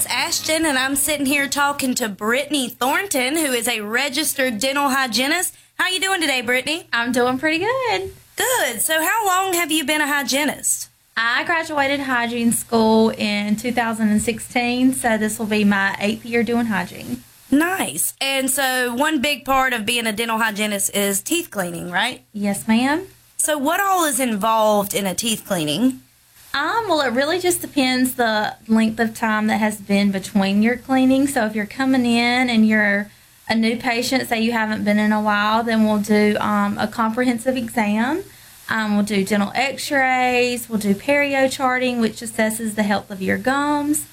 it's Ashton, and I'm sitting here talking to Brittany Thornton, who is a registered dental hygienist. How you doing today, Brittany? I'm doing pretty good. Good. So how long have you been a hygienist? I graduated hygiene school in 2016, so this will be my 8th year doing hygiene. Nice. And so one big part of being a dental hygienist is teeth cleaning, right? Yes, ma'am. So what all is involved in a teeth cleaning? Well, it really just depends the length of time that has been between your cleaning. So if you're coming in and you're a new patient, say you haven't been in a while, then we'll do a comprehensive exam. We'll do dental x-rays. We'll do perio charting, which assesses the health of your gums.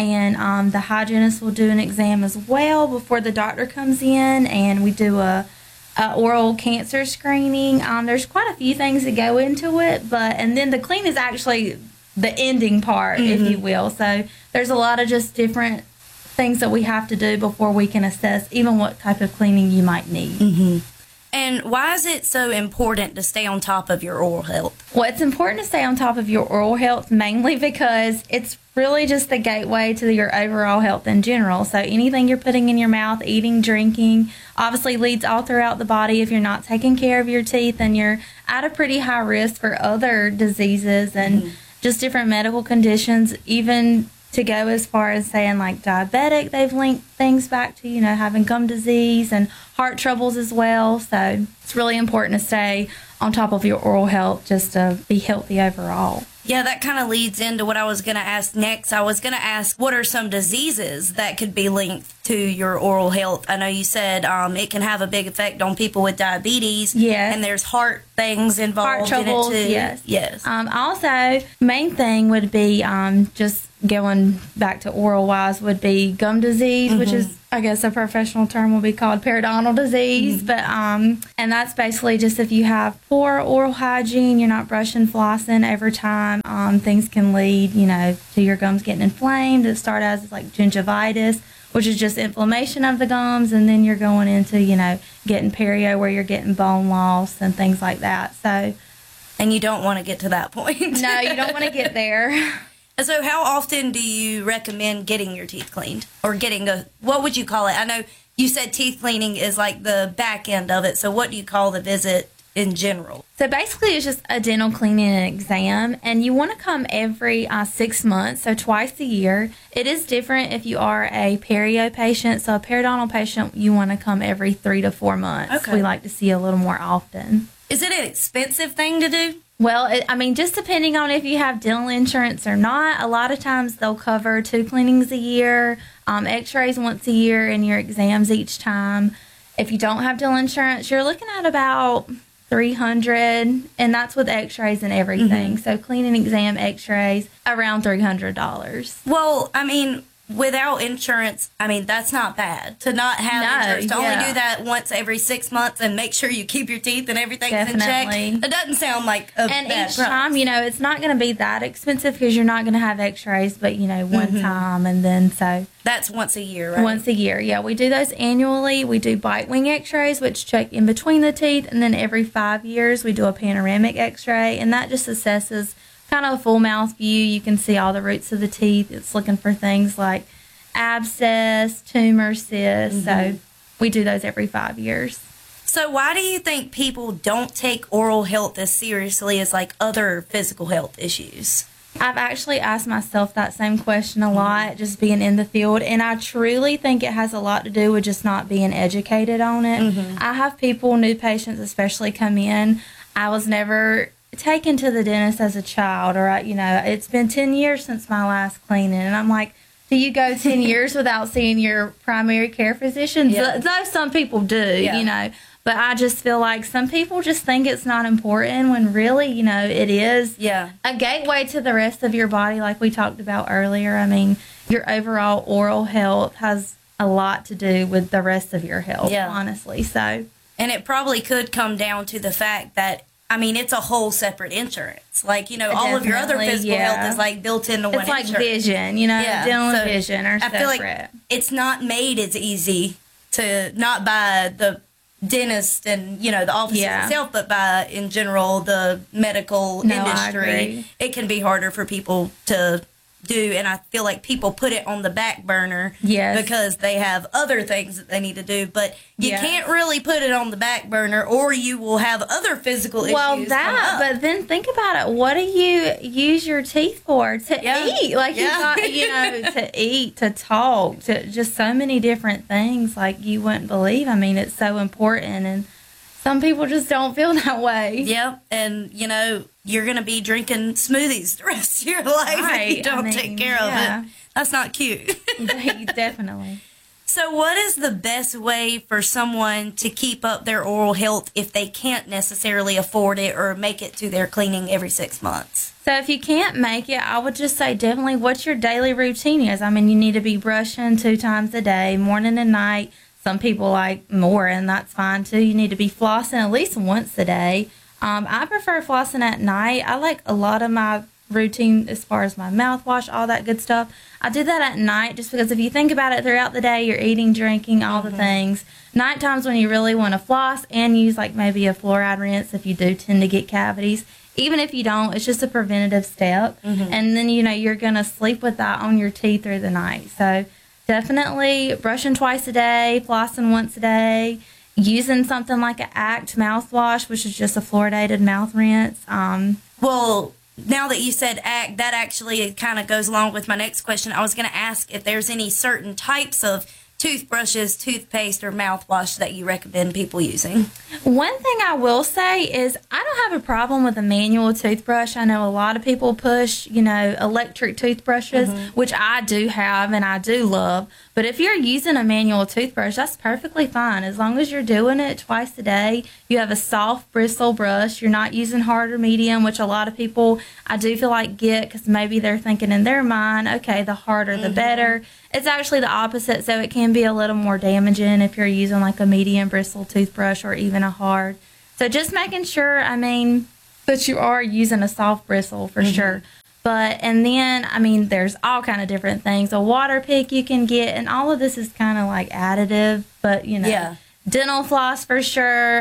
And the hygienist will do an exam as well before the doctor comes in, and we do a oral cancer screening. There's quite a few things that go into it, and then the clean is actually the ending part, if you will. So there's a lot of just different things that we have to do before we can assess even what type of cleaning you might need. And why is it so important to stay on top of your oral health? Well, it's important to stay on top of your oral health mainly because it's really just the gateway to your overall health in general. So anything you're putting in your mouth, eating, drinking, obviously leads all throughout the body. If you're not taking care of your teeth, then you're at a pretty high risk for other diseases and just different medical conditions, even to go as far as saying like diabetic. They've linked things back to, having gum disease and heart troubles as well. So it's really important to stay on top of your oral health just to be healthy overall. Yeah, that kind of leads into what I was going to ask next. I was going to ask, what are some diseases that could be linked to your oral health? I know you said it can have a big effect on people with diabetes. Yes. And there's heart things involved heart troubles, in it too. Yes. Also, main thing would be just going back to oral wise would be gum disease, which is, I guess, a professional term will be called periodontal disease. But and that's basically just if you have poor oral hygiene, you're not brushing, flossing every time, things can lead, to your gums getting inflamed. It starts as like gingivitis, which is just inflammation of the gums, and then you're going into, getting perio where you're getting bone loss and things like that. So, and you don't want to get to that point. No, you don't want to get there. So how often do you recommend getting your teeth cleaned, or getting what would you call it? I know you said teeth cleaning is like the back end of it. So what do you call the visit in general? So basically it's just a dental cleaning and exam, and you want to come every 6 months, so twice a year. It is different if you are a perio patient. So a periodontal patient, you want to come every 3 to 4 months. Okay. We like to see a little more often. Is it an expensive thing to do? Well, just depending on if you have dental insurance or not. A lot of times they'll cover 2 cleanings a year, x-rays once a year, and your exams each time. If you don't have dental insurance, you're looking at about $300, and that's with x-rays and everything. So cleaning, exam, x-rays, around $300. Well, without insurance, that's not bad to not have insurance. To only do that once every 6 months and make sure you keep your teeth and everything's in check. It doesn't sound like a bad each price. time, it's not going to be that expensive because you're not going to have x-rays, but, one time, and then so. That's once a year, right? Once a year, yeah. We do those annually. We do bite wing x-rays, which check in between the teeth, and then every 5 years we do a panoramic x-ray, and that just assesses kind of a full mouth view. You can see all the roots of the teeth. It's looking for things like abscess, tumor, cysts. So we do those every 5 years. So why do you think people don't take oral health as seriously as like other physical health issues? I've actually asked myself that same question a lot, just being in the field, and I truly think it has a lot to do with just not being educated on it. I have people, new patients especially, come in. I was never taken to the dentist as a child, or it's been 10 years since my last cleaning, and I'm like, do you go 10 years without seeing your primary care physician? Though some people do, but I just feel like some people just think it's not important when really, it is a gateway to the rest of your body, like we talked about earlier. Your overall oral health has a lot to do with the rest of your health, honestly. So, and it probably could come down to the fact that it's a whole separate insurance. Like, all of your other physical health is like built into one insurance. It's like vision, dental and vision are separate. I feel like it's not made as easy to not by the dentist and, the office itself, but by, in general, the medical industry. I agree. It can be harder for people to do, and I feel like people put it on the back burner because they have other things that they need to do, but you can't really put it on the back burner or you will have other physical issues. Well, but then think about it. What do you use your teeth for? To eat. Like, you got, to eat, to talk, to just so many different things like you wouldn't believe. I mean, it's so important, and some people just don't feel that way. Yep, and, you're going to be drinking smoothies the rest of your life if you don't take care of it. That's not cute. Definitely. So what is the best way for someone to keep up their oral health if they can't necessarily afford it or make it to their cleaning every 6 months? So if you can't make it, I would just say definitely what your daily routine is. I mean, you need to be brushing 2 times a day, morning and night. Some people like more, and that's fine too. You need to be flossing at least once a day. I prefer flossing at night. I like a lot of my routine as far as my mouthwash, all that good stuff. I do that at night just because if you think about it throughout the day, you're eating, drinking, all the things. Night time's when you really want to floss and use like maybe a fluoride rinse if you do tend to get cavities. Even if you don't, it's just a preventative step. And then, you're going to sleep with that on your teeth through the night. So definitely brushing twice a day, flossing once a day, using something like an Act mouthwash, which is just a fluoridated mouth rinse. Well, now that you said Act, that actually kind of goes along with my next question. I was going to ask if there's any certain types of toothbrushes, toothpaste, or mouthwash that you recommend people using. One thing I will say is I don't have a problem with a manual toothbrush. I know a lot of people push, electric toothbrushes, which I do have and I do love. But if you're using a manual toothbrush, that's perfectly fine. As long as you're doing it twice a day, you have a soft bristle brush, you're not using hard or medium, which a lot of people I do feel like get because maybe they're thinking in their mind, okay, the harder the better. It's actually the opposite, so it can be a little more damaging if you're using like a medium bristle toothbrush or even a hard. So just making sure, that you are using a soft bristle for sure. And then, there's all kind of different things. A water pick you can get, and all of this is kind of like additive, but, dental floss for sure.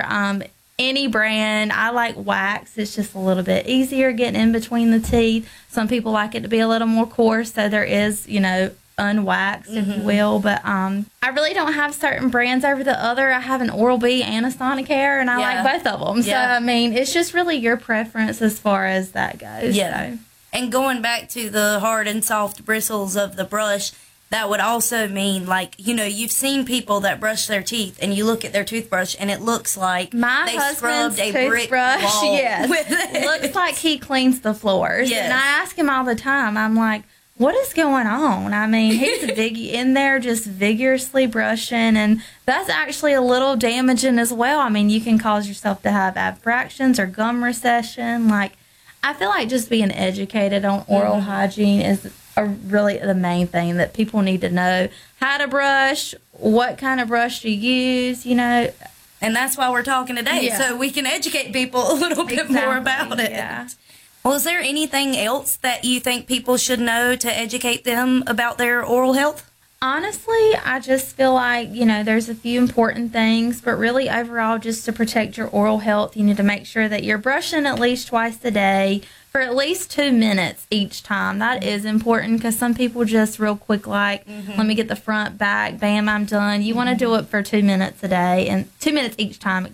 Any brand. I like wax. It's just a little bit easier getting in between the teeth. Some people like it to be a little more coarse, so there is, unwaxed, if you will. But I really don't have certain brands over the other. I have an Oral-B and a Sonicare, and I like both of them. So, it's just really your preference as far as that goes. Yeah. So. And going back to the hard and soft bristles of the brush, that would also mean, you've seen people that brush their teeth, and you look at their toothbrush, and it looks like they scrubbed a brick wall with it. Looks like he cleans the floors. Yes. And I ask him all the time, I'm like, what is going on? He's in there just vigorously brushing, and that's actually a little damaging as well. You can cause yourself to have abfractions or gum recession. I feel like just being educated on oral hygiene is really the main thing that people need to know. How to brush, what kind of brush to use, And that's why we're talking today, so we can educate people a little bit more about it. Yeah. Well, is there anything else that you think people should know to educate them about their oral health? Honestly, I just feel like, there's a few important things, but really overall, just to protect your oral health, you need to make sure that you're brushing at least twice a day for at least 2 minutes each time. That is important because some people just real quick let me get the front, back, bam, I'm done. You want to do it for 2 minutes a day and 2 minutes each time,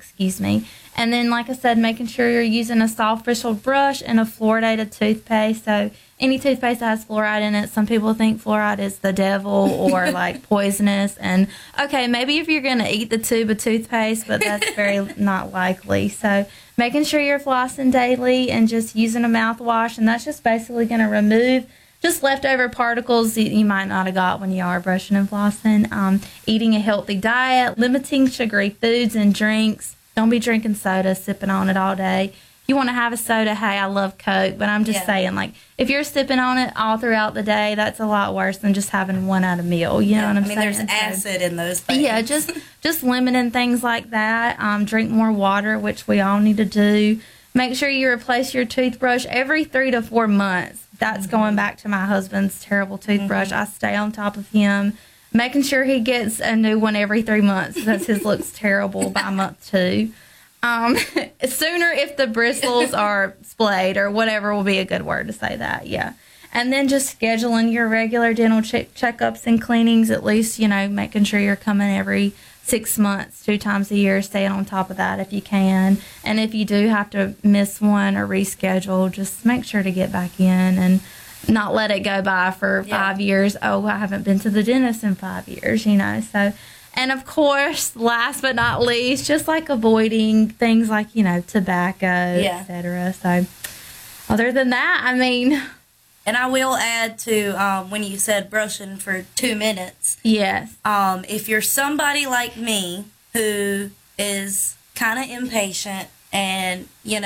And then, like I said, making sure you're using a soft bristled brush and a fluoridated toothpaste. So any toothpaste that has fluoride in it, some people think fluoride is the devil or poisonous. And okay, maybe if you're going to eat the tube of toothpaste, but that's very not likely. So making sure you're flossing daily and just using a mouthwash, and that's just basically going to remove just leftover particles that you might not have got when you are brushing and flossing. Eating a healthy diet, limiting sugary foods and drinks. Don't be drinking soda, sipping on it all day. You want to have a soda, hey, I love Coke, but I'm just saying, if you're sipping on it all throughout the day, that's a lot worse than just having one at a meal. You know what I'm saying? There's acid in those things. Yeah, just limiting things like that. Drink more water, which we all need to do. Make sure you replace your toothbrush every 3 to 4 months. That's going back to my husband's terrible toothbrush. I stay on top of him, making sure he gets a new one every 3 months because his looks terrible by month 2. Sooner if the bristles are splayed or whatever will be a good word to say that, yeah. And then just scheduling your regular dental checkups and cleanings, at least, making sure you're coming every 6 months, 2 times a year, staying on top of that if you can. And if you do have to miss one or reschedule, just make sure to get back in and not let it go by for 5 years. Oh, I haven't been to the dentist in 5 years, So, and of course, last but not least, just like avoiding things like, tobacco, etc. So, other than that, And I will add to when you said brushing for 2 minutes. Yes. If you're somebody like me who is kind of impatient and,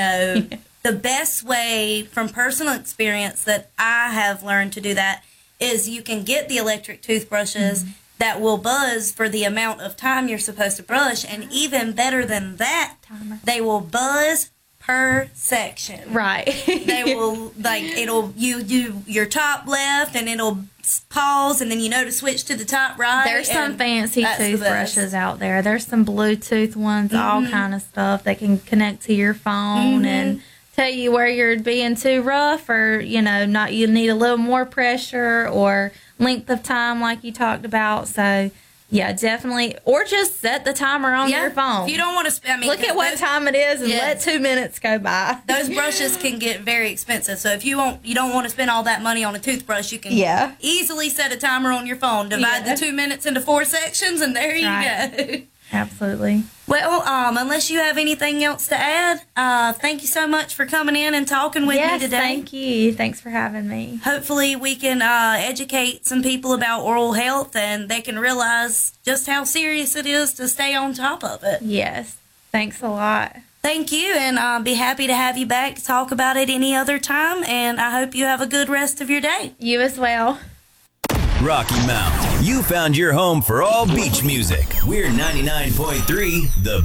the best way from personal experience that I have learned to do that is you can get the electric toothbrushes that will buzz for the amount of time you're supposed to brush. And even better than that, they will buzz per section. Right. They will, you do your top left and it'll pause and then to switch to the top right. There's some fancy toothbrushes out there. There's some Bluetooth ones, all kind of stuff that can connect to your phone and tell you where you're being too rough or, you need a little more pressure or length of time like you talked about. So, yeah, definitely. Or just set the timer on your phone. If you don't want to look at what time it is and let 2 minutes go by. Those brushes can get very expensive. So if you don't want to spend all that money on a toothbrush, you can easily set a timer on your phone. Divide the 2 minutes into 4 sections, and there you go. Absolutely. Well, unless you have anything else to add, thank you so much for coming in and talking with me today. Thank you. Thanks for having me. Hopefully we can educate some people about oral health and they can realize just how serious it is to stay on top of it. Yes. Thanks a lot. Thank you, and I'll be happy to have you back to talk about it any other time, and I hope you have a good rest of your day. You as well. Rocky Mount, you found your home for all beach music. We're 99.3 The